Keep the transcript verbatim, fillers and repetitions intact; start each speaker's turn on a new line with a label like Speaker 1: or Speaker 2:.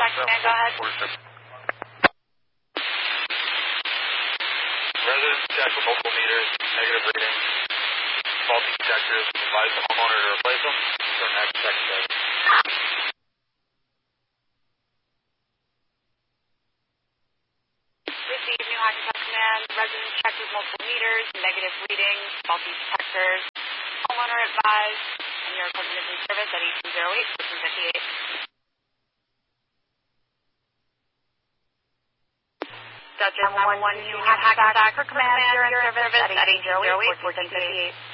Speaker 1: Command, go ahead.
Speaker 2: Residents check with multiple meters, negative readings, faulty detectors, advise the homeowner to replace them. So next check says.
Speaker 1: Receive New Hackensack Command. Residents check with multiple meters, negative readings, faulty detectors. Homeowner advised, and your equipment is in service at eighteen oh eight, fourteen fifty-eight. Dutchess nine one one, New Hackensack for Command. You're in service at eighteen oh eight, fourteen fifty-eight.